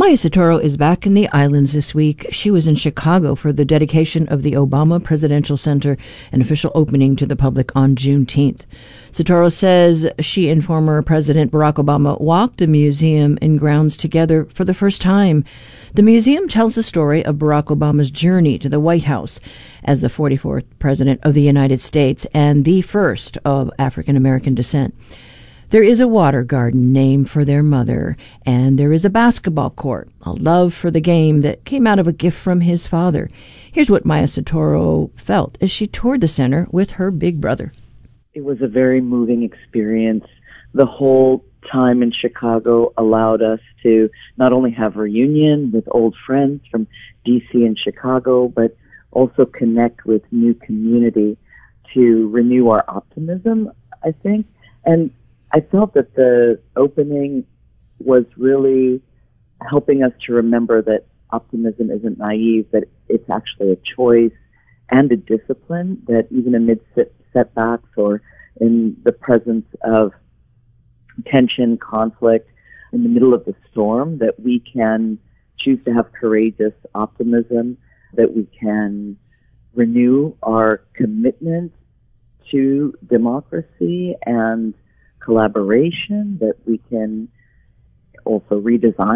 Maya Satoro is back in the islands this week. She was in Chicago for the dedication of the Obama Presidential Center, an official opening to the public on Juneteenth. Satoro says she and former President Barack Obama walked the museum and grounds together for the first time. The museum tells the story of Barack Obama's journey to the White House as the 44th President of the United States and the first of African American descent. There is a water garden named for their mother, and there is a basketball court, a love for the game that came out of a gift from his father. Here's what Maya Satoro felt as she toured the center with her big brother. It was a very moving experience. The whole time in Chicago allowed us to not only have a reunion with old friends from D.C. and Chicago, but also connect with new community to renew our optimism, I think. And I felt that the opening was really helping us to remember that optimism isn't naive, that it's actually a choice and a discipline, that even amid setbacks or in the presence of tension, conflict, in the middle of the storm, that we can choose to have courageous optimism, that we can renew our commitment to democracy and collaboration, that we can also redesign